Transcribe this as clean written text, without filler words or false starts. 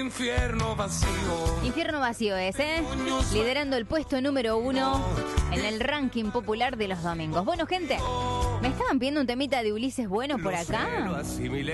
infierno vacío. Infierno vacío es, liderando el puesto número 1 en el ranking popular de los domingos. Bueno, gente, ¿me estaban pidiendo un temita de Ulises Bueno por acá?